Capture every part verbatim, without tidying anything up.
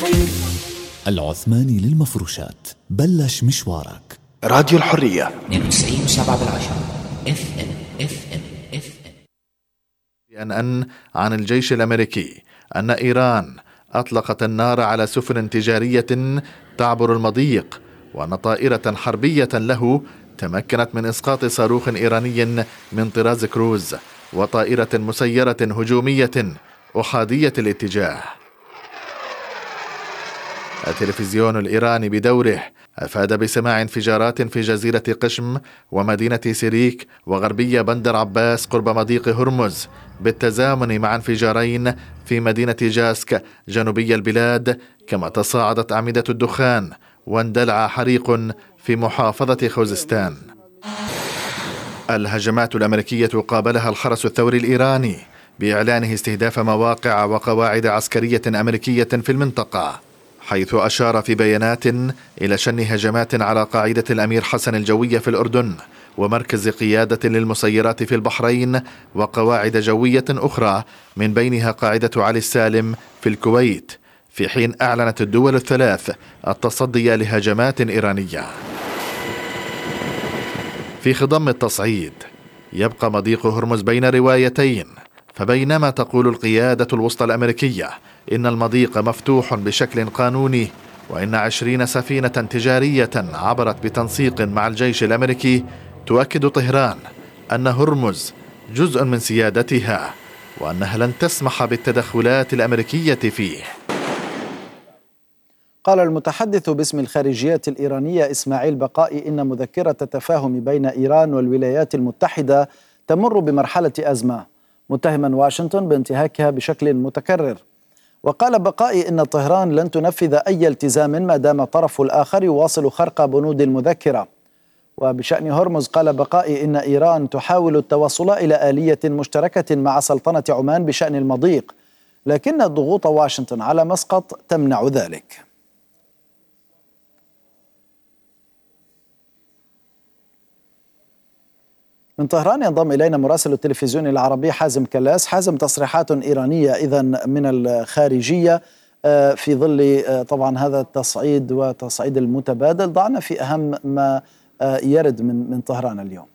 العثماني للمفروشات، بلش مشوارك. راديو الحرية اثنين وتسعين فاصلة سبعة بالعشرة اف ام اف ام اف أن ام. أن عن الجيش الأمريكي أن إيران أطلقت النار على سفن تجارية تعبر المضيق، وأن طائرة حربية له تمكنت من إسقاط صاروخ إيراني من طراز كروز وطائرة مسيرة هجومية أحادية الاتجاه. التلفزيون الإيراني بدوره أفاد بسماع انفجارات في جزيرة قشم ومدينة سيريك وغربية بندر عباس قرب مضيق هرمز، بالتزامن مع انفجارين في مدينة جاسك جنوبي البلاد، كما تصاعدت أعمدة الدخان واندلع حريق في محافظة خوزستان. الهجمات الأمريكية قابلها الحرس الثوري الإيراني بإعلانه استهداف مواقع وقواعد عسكرية أمريكية في المنطقة، حيث أشار في بيانات إلى شن هجمات على قاعدة الأمير حسن الجوية في الأردن ومركز قيادة للمسيرات في البحرين وقواعد جوية أخرى من بينها قاعدة علي السالم في الكويت، في حين أعلنت الدول الثلاث التصدي لهجمات إيرانية. في خضم التصعيد يبقى مضيق هرمز بين روايتين، فبينما تقول القيادة الوسطى الأمريكية إن المضيق مفتوح بشكل قانوني وإن عشرين سفينة تجارية عبرت بتنسيق مع الجيش الأمريكي، تؤكد طهران أن هرمز جزء من سيادتها وأنها لن تسمح بالتدخلات الأمريكية فيه. قال المتحدث باسم الخارجية الإيرانية إسماعيل بقائي إن مذكرة التفاهم بين إيران والولايات المتحدة تمر بمرحلة أزمة، متهما واشنطن بانتهاكها بشكل متكرر. وقال بقائي إن طهران لن تنفذ أي التزام ما دام الطرف الآخر يواصل خرق بنود المذكرة. وبشأن هرمز قال بقائي إن إيران تحاول التوصل إلى آلية مشتركة مع سلطنة عمان بشأن المضيق، لكن ضغوط واشنطن على مسقط تمنع ذلك. من طهران ينضم إلينا مراسل التلفزيون العربي حازم كلاس. حازم، تصريحات إيرانية إذن من الخارجية في ظل طبعا هذا التصعيد وتصعيد المتبادل، ضعنا في أهم ما يرد من من طهران اليوم.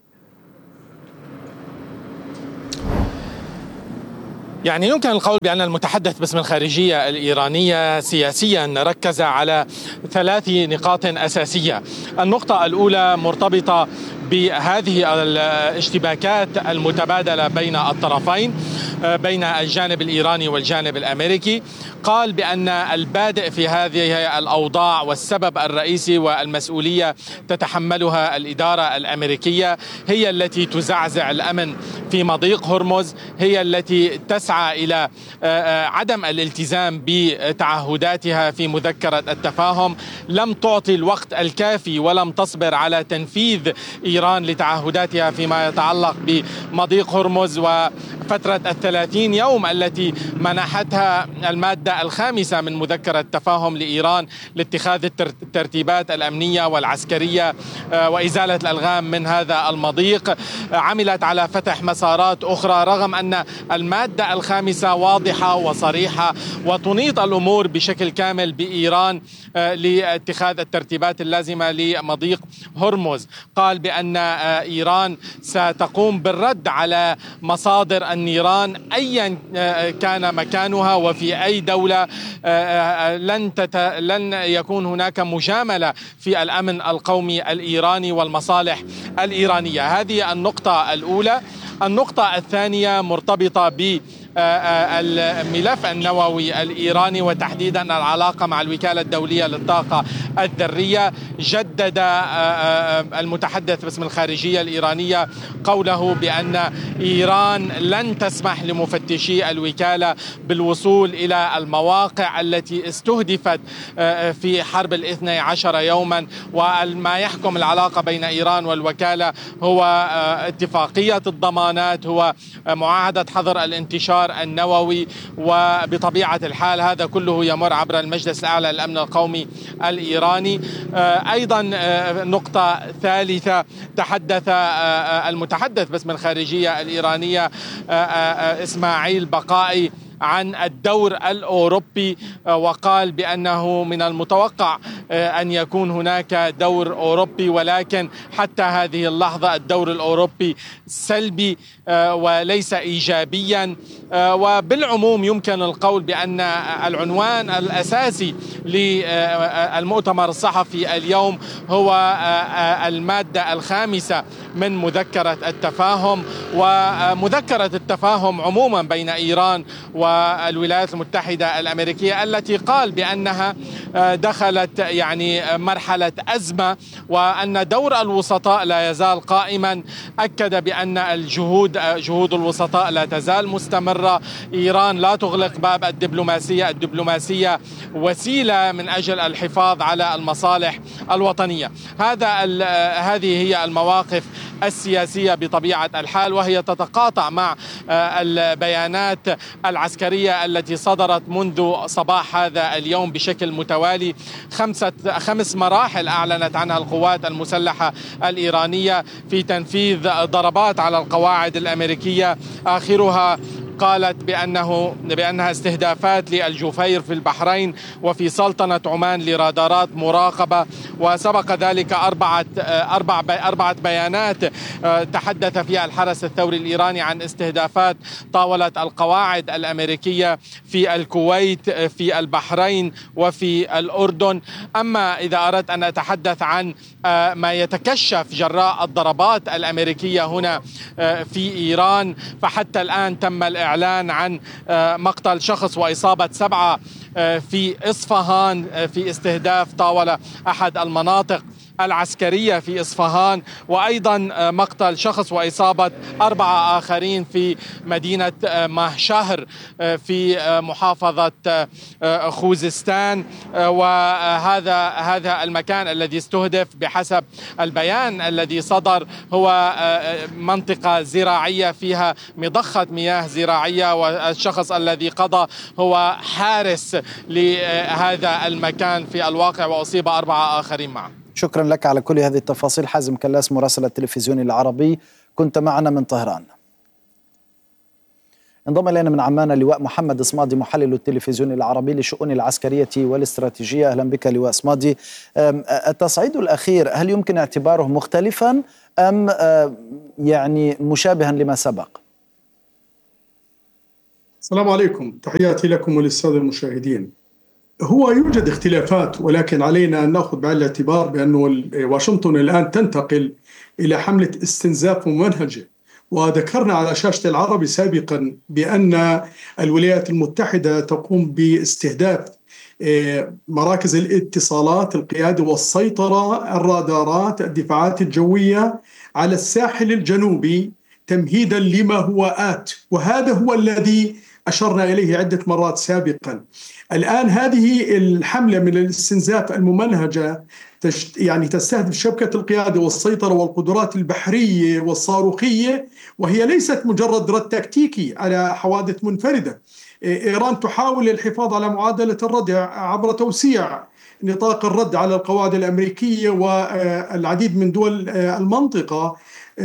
يعني يمكن القول بأن المتحدث باسم الخارجية الإيرانية سياسيا ركز على ثلاث نقاط أساسية. النقطة الأولى مرتبطة بهذه الاشتباكات المتبادلة بين الطرفين، بين الجانب الإيراني والجانب الأمريكي. قال بأن البادئ في هذه الأوضاع والسبب الرئيسي والمسؤولية تتحملها الإدارة الأمريكية، هي التي تزعزع الأمن في مضيق هرمز، هي التي تسعى إلى عدم الالتزام بتعهداتها في مذكرة التفاهم، لم تعطي الوقت الكافي ولم تصبر على تنفيذ إيران لتعهداتها فيما يتعلق بمضيق هرمز وفترة الثلاثين يوم التي منحتها المادة الخامسة من مذكرة التفاهم لإيران لاتخاذ الترتيبات الأمنية والعسكرية وإزالة الألغام من هذا المضيق. عملت على فتح مسارات أخرى رغم أن المادة الخامسة واضحة وصريحة وتنيط الأمور بشكل كامل بإيران لاتخاذ الترتيبات اللازمة لمضيق هرمز. قال بأن إيران ستقوم بالرد على مصادر النيران أيا كان مكانها وفي أي دولة، لن, تت... لن يكون هناك مجاملة في الأمن القومي الإيراني والمصالح الإيرانية. هذه النقطة الأولى. النقطة الثانية مرتبطة ب الملف النووي الإيراني وتحديدا العلاقة مع الوكالة الدولية للطاقة الذرية. جدد المتحدث باسم الخارجية الإيرانية قوله بأن إيران لن تسمح لمفتشي الوكالة بالوصول إلى المواقع التي استهدفت في حرب الاثني عشر يوما، وما يحكم العلاقة بين إيران والوكالة هو اتفاقية الضمانات، هو معاهدة حظر الانتشار النووي، وبطبيعة الحال هذا كله يمر عبر المجلس الأعلى للأمن القومي الإيراني. أيضا نقطة ثالثة تحدث المتحدث باسم الخارجية الإيرانية إسماعيل بقائي عن الدور الأوروبي، وقال بأنه من المتوقع أن يكون هناك دور أوروبي، ولكن حتى هذه اللحظة الدور الأوروبي سلبي وليس إيجابيا. وبالعموم يمكن القول بأن العنوان الأساسي للمؤتمر الصحفي اليوم هو المادة الخامسة من مذكرة التفاهم، ومذكرة التفاهم عموما بين إيران والولايات المتحدة الأمريكية التي قال بأنها دخلت يعني مرحلة أزمة، وأن دور الوسطاء لا يزال قائما. أكد بأن الجهود جهود الوسطاء لا تزال مستمرة. إيران لا تغلق باب الدبلوماسية، الدبلوماسية وسيلة من أجل الحفاظ على المصالح الوطنية. هذا هذه هي المواقف السياسية بطبيعة الحال، وهي تتقاطع مع البيانات العسكرية التي صدرت منذ صباح هذا اليوم بشكل متوالي. خمسة خمس مراحل أعلنت عنها القوات المسلحة الإيرانية في تنفيذ ضربات على القواعد الأمريكية، آخرها قالت بأنه بأنها استهدافات للجفير في البحرين وفي سلطنة عمان لرادارات مراقبة. وسبق ذلك أربعة أربع أربعة بيانات تحدث فيها الحرس الثوري الإيراني عن استهدافات طاولت القواعد الأمريكية في الكويت، في البحرين، وفي الأردن. أما إذا أردت أن أتحدث عن ما يتكشف جراء الضربات الأمريكية هنا في إيران، فحتى الآن تم الإعلان عن مقتل شخص وإصابة سبعة في إصفهان في استهداف طاولة أحد المناطق العسكرية في إصفهان، وأيضا مقتل شخص وإصابة أربعة آخرين في مدينة ماهشهر في محافظة خوزستان. وهذا هذا المكان الذي استهدف بحسب البيان الذي صدر هو منطقة زراعية فيها مضخة مياه زراعية، والشخص الذي قضى هو حارس لهذا المكان في الواقع، وأصيب أربعة آخرين معه. شكرا لك على كل هذه التفاصيل. حازم كلاس مراسل التلفزيون العربي، كنت معنا من طهران. انضم الينا من عمان اللواء محمد صمادي محلل التلفزيون العربي للشؤون العسكرية والاستراتيجية. أهلا بك لواء صمادي. التصعيد الأخير هل يمكن اعتباره مختلفا أم يعني مشابها لما سبق؟ السلام عليكم، تحياتي لكم وللسادة المشاهدين. هو يوجد اختلافات، ولكن علينا أن نأخذ بعين الاعتبار بأن واشنطن الآن تنتقل إلى حملة استنزاف ممنهجة. وذكرنا على شاشة العربي سابقا بأن الولايات المتحدة تقوم باستهداف مراكز الاتصالات، القيادة والسيطرة، الرادارات، الدفاعات الجوية على الساحل الجنوبي تمهيدا لما هو آت، وهذا هو الذي أشرنا إليه عدة مرات سابقا. الآن هذه الحملة من الاستنزاف الممنهجة يعني تستهدف شبكة القيادة والسيطرة والقدرات البحرية والصاروخية، وهي ليست مجرد رد تكتيكي على حوادث منفردة. إيران تحاول الحفاظ على معادلة الرد عبر توسيع نطاق الرد على القواعد الأمريكية والعديد من دول المنطقة،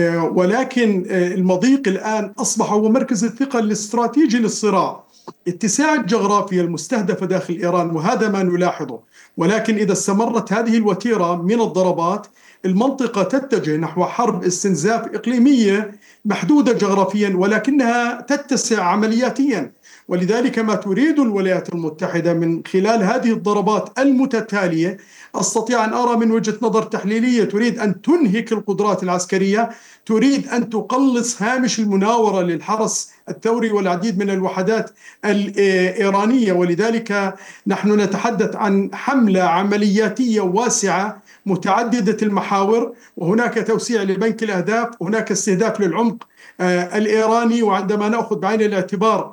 ولكن المضيق الآن أصبح هو مركز الثقل الاستراتيجي للصراع. اتساع الجغرافيا المستهدفة داخل إيران، وهذا ما نلاحظه. ولكن إذا استمرت هذه الوتيرة من الضربات، المنطقة تتجه نحو حرب استنزاف إقليمية محدودة جغرافيا، ولكنها تتسع عملياتيا. ولذلك ما تريد الولايات المتحدة من خلال هذه الضربات المتتالية، أستطيع أن أرى من وجهة نظر تحليلية، تريد أن تنهك القدرات العسكرية، تريد أن تقلص هامش المناورة للحرس الثوري والعديد من الوحدات الإيرانية. ولذلك نحن نتحدث عن حملة عملياتية واسعة متعددة المحاور، وهناك توسيع لبنك الأهداف، وهناك استهداف للعمق الإيراني. وعندما نأخذ بعين الاعتبار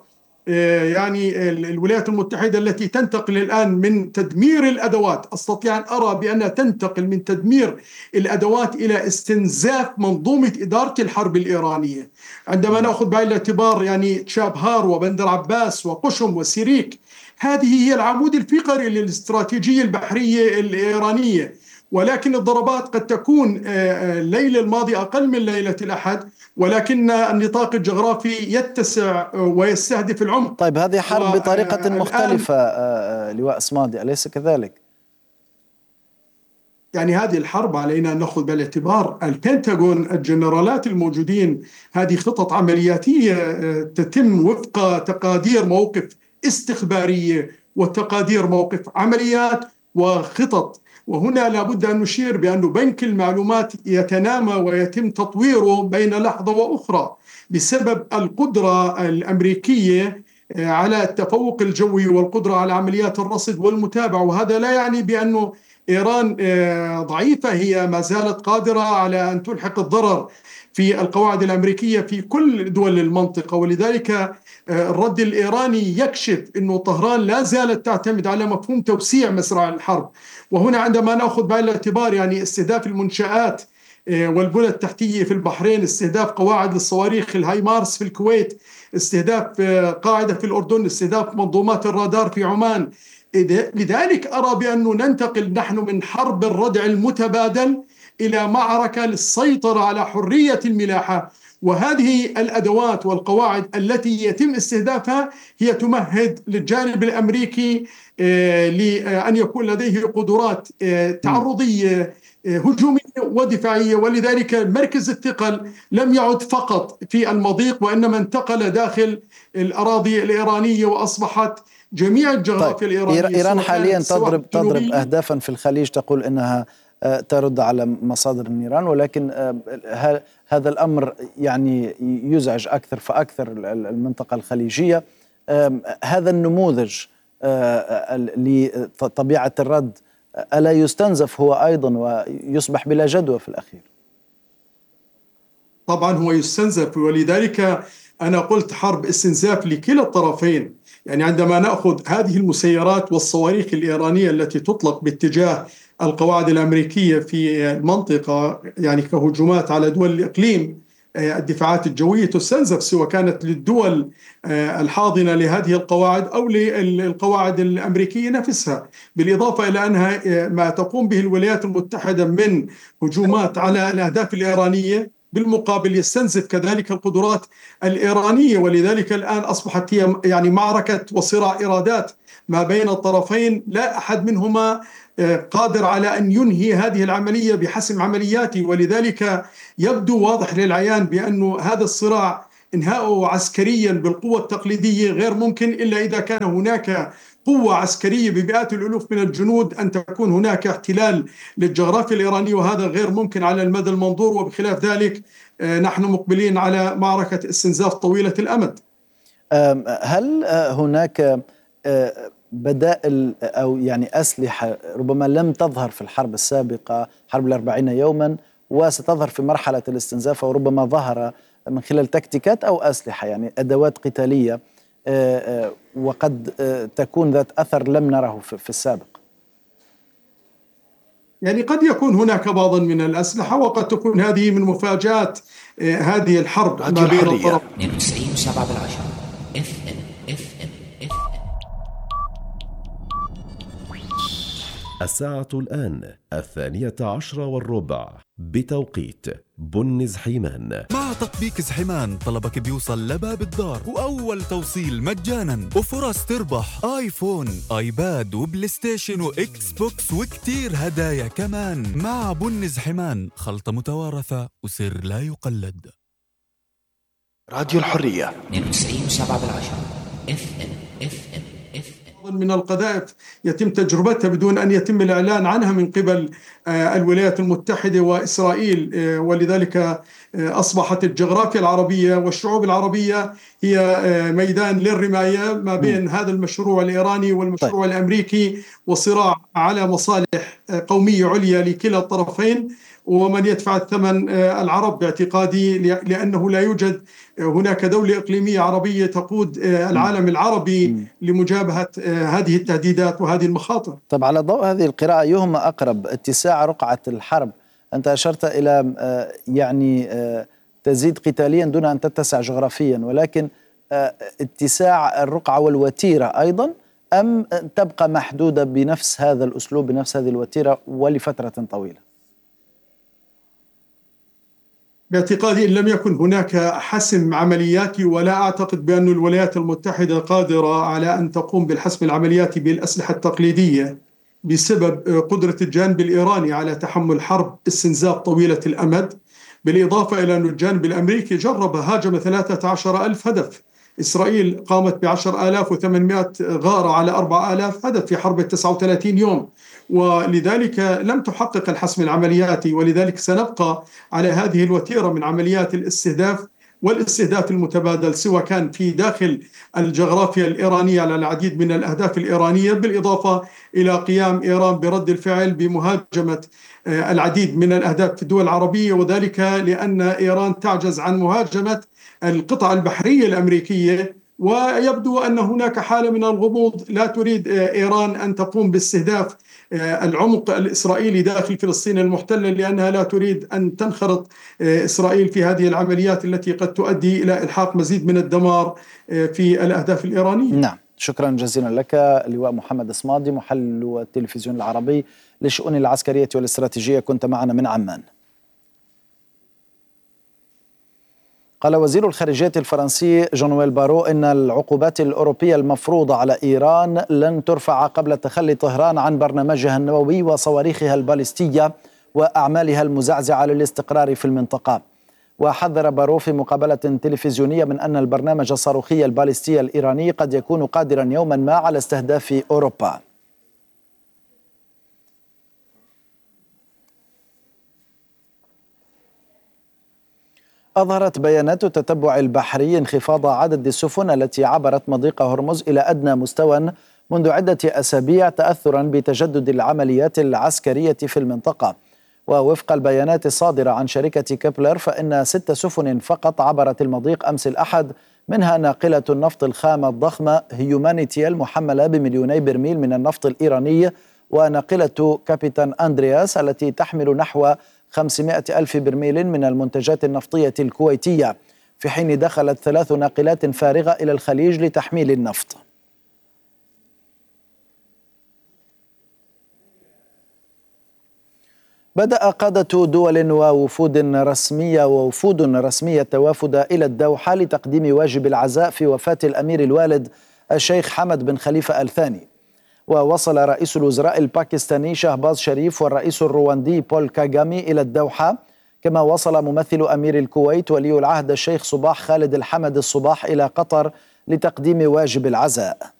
يعني الولايات المتحدة التي تنتقل الآن من تدمير الأدوات، أستطيع أن أرى بأنها تنتقل من تدمير الأدوات إلى استنزاف منظومة إدارة الحرب الإيرانية. عندما نأخذ بعين الاعتبار يعني تشابهار وبندر عباس وقشم وسيريك، هذه هي العمود الفقري للاستراتيجية البحرية الإيرانية. ولكن الضربات قد تكون الليلة الماضية أقل من ليلة الأحد، ولكن النطاق الجغرافي يتسع ويستهدف العمق. طيب هذه حرب بطريقة مختلفة لواء صمادي، أليس كذلك؟ يعني هذه الحرب علينا أن نأخذ بالاعتبار البنتاغون، الجنرالات الموجودين، هذه خطط عملياتية تتم وفق تقادير موقف استخبارية وتقادير موقف عمليات وخطط. وهنا لابد أن نشير بأن بنك المعلومات يتنامى ويتم تطويره بين لحظة وأخرى بسبب القدرة الأمريكية على التفوق الجوي والقدرة على عمليات الرصد والمتابعة. وهذا لا يعني بأنه إيران ضعيفة، هي ما زالت قادرة على أن تلحق الضرر في القواعد الأمريكية في كل دول المنطقة. ولذلك الرد الإيراني يكشف أنه طهران لا زالت تعتمد على مفهوم توسيع مسرح الحرب. وهنا عندما نأخذ بعين الاعتبار يعني استهداف المنشآت والبنى التحتية في البحرين، استهداف قواعد الصواريخ الهاي مارس في الكويت، استهداف قاعدة في الأردن، استهداف منظومات الرادار في عمان. لذلك أرى بأنه ننتقل نحن من حرب الردع المتبادل إلى معركة للسيطرة على حرية الملاحة. وهذه الأدوات والقواعد التي يتم استهدافها هي تمهد للجانب الأمريكي لأن يكون لديه قدرات تعرضية هجومية ودفاعية. ولذلك مركز الثقل لم يعد فقط في المضيق، وإنما انتقل داخل الأراضي الإيرانية، وأصبحت جميع الجغرافيا طيب الإيرانية إيران حاليا تضرب تضرب أهدافا في الخليج، تقول أنها ترد على مصادر النيران، ولكن هذا الأمر يعني يزعج أكثر فأكثر المنطقة الخليجية. هذا النموذج لطبيعة الرد ألا يستنزف هو أيضا ويصبح بلا جدوى في الأخير؟ طبعا هو يستنزف، ولذلك أنا قلت حرب استنزاف لكلا الطرفين. يعني عندما نأخذ هذه المسيرات والصواريخ الإيرانية التي تطلق باتجاه القواعد الأمريكية في المنطقة يعني كهجومات على دول الإقليم، الدفاعات الجوية تستنزف سواء كانت للدول الحاضنة لهذه القواعد أو للقواعد الأمريكية نفسها، بالإضافة إلى أنها ما تقوم به الولايات المتحدة من هجومات على الأهداف الإيرانية بالمقابل يستنزف كذلك القدرات الإيرانية. ولذلك الآن أصبحت هي يعني معركة وصراع إرادات ما بين الطرفين، لا أحد منهما قادر على أن ينهي هذه العملية بحسم عملياته. ولذلك يبدو واضح للعيان بأن هذا الصراع إنهاؤه عسكريا بالقوة التقليدية غير ممكن إلا إذا كان هناك قوة عسكرية بمئات الألوف من الجنود، أن تكون هناك احتلال للجغرافيا الإيرانية، وهذا غير ممكن على المدى المنظور. وبخلاف ذلك نحن مقبلين على معركة استنزاف طويلة الأمد. هل هناك بدائل أو يعني أسلحة ربما لم تظهر في الحرب السابقة، حرب الأربعين يوما، وستظهر في مرحلة الاستنزاف، وربما ظهر من خلال تكتيكات أو أسلحة يعني أدوات قتالية وقد تكون ذات أثر لم نره في السابق؟ يعني قد يكون هناك بعض من الأسلحة، وقد تكون هذه من مفاجآت هذه الحرب ما بين الطرفين. تسعين وسبعة بالعشرة اف ام اف ام اف ام. الساعة الآن الثانية عشرة والربع بتوقيت بن زحيمان. مع تطبيق زحيمان طلبك بيوصل لباب الدار، وأول توصيل مجانا، وفرص تربح آيفون، آيباد، وبلاي ستيشن، وإكس بوكس، وكتير هدايا كمان. مع بن زحيمان خلطة متوارثة وسر لا يقلد. راديو الحرية تسعين وسبعة بالعشرة اف ام اف ام اف ام. من القذائف يتم تجربتها بدون أن يتم الإعلان عنها من قبل الولايات المتحدة وإسرائيل. ولذلك أصبحت الجغرافيا العربية والشعوب العربية هي ميدان للرماية ما بين هذا المشروع الإيراني والمشروع طيب. الأمريكي، وصراع على مصالح قومية عليا لكلا الطرفين. ومن يدفع الثمن العرب باعتقادي، لأنه لا يوجد هناك دولة إقليمية عربية تقود العالم العربي لمجابهة هذه التهديدات وهذه المخاطر. طب على ضوء هذه القراءة، أيهما أقرب؟ اتساع رقعة الحرب، أنت أشرت إلى يعني تزيد قتاليا دون أن تتسع جغرافيا، ولكن اتساع الرقعة والوتيرة أيضا، أم تبقى محدودة بنفس هذا الأسلوب بنفس هذه الوتيرة ولفترة طويلة؟ باعتقادي إن لم يكن هناك حسم عملياتي، ولا أعتقد بأن الولايات المتحدة قادرة على أن تقوم بالحسم العملياتي بالأسلحة التقليدية بسبب قدرة الجانب الإيراني على تحمل حرب استنزاف طويلة الأمد، بالإضافة إلى أن الجانب الأمريكي جرب هاجم ثلاثة عشر ألف هدف. إسرائيل قامت بعشر آلاف وثمانمائة غارة على أربعة آلاف هدف في حرب تسعة وثلاثين يوم، ولذلك لم تحقق الحسم العملياتي. ولذلك سنبقى على هذه الوتيرة من عمليات الاستهداف والاستهداف المتبادل، سواء كان في داخل الجغرافيا الإيرانية على العديد من الأهداف الإيرانية، بالإضافة إلى قيام إيران برد الفعل بمهاجمة العديد من الأهداف في الدول العربية، وذلك لأن إيران تعجز عن مهاجمة القطع البحرية الأمريكية. ويبدو أن هناك حالة من الغموض، لا تريد إيران أن تقوم باستهداف العمق الإسرائيلي داخل فلسطين المحتلة، لأنها لا تريد أن تنخرط إسرائيل في هذه العمليات التي قد تؤدي إلى إلحاق مزيد من الدمار في الأهداف الإيرانية. نعم، شكرا جزيلا لك اللواء محمد الصمادي، محلل التلفزيون العربي للشؤون العسكرية والاستراتيجية، كنت معنا من عمان. قال وزير الخارجية الفرنسي جون نويل بارو إن العقوبات الأوروبية المفروضة على إيران لن ترفع قبل تخلي طهران عن برنامجها النووي وصواريخها البالستية وأعمالها المزعزعة للاستقرار في المنطقة. وحذر بارو في مقابلة تلفزيونية من أن البرنامج الصاروخي البالستي الإيراني قد يكون قادرا يوما ما على استهداف أوروبا. أظهرت بيانات التتبع البحري انخفاض عدد السفن التي عبرت مضيق هرمز إلى أدنى مستوى منذ عدة أسابيع، تأثرا بتجدد العمليات العسكرية في المنطقة. ووفق البيانات الصادرة عن شركة كيبلر، فإن ست سفن فقط عبرت المضيق أمس الأحد، منها ناقلة النفط الخام الضخمة هيومانيتي المحملة بمليوني برميل من النفط الإيراني، وناقلة كابيتان أندرياس التي تحمل نحو خمسمائة ألف برميل من المنتجات النفطية الكويتية، في حين دخلت ثلاث ناقلات فارغة إلى الخليج لتحميل النفط. بدأ قادة دول ووفود رسمية ووفود رسمية التوافد إلى الدوحة لتقديم واجب العزاء في وفاة الأمير الوالد الشيخ حمد بن خليفة آل ثاني. ووصل رئيس الوزراء الباكستاني شهباز شريف والرئيس الرواندي بول كاغامي إلى الدوحة، كما وصل ممثل أمير الكويت ولي العهد الشيخ صباح خالد الحمد الصباح إلى قطر لتقديم واجب العزاء.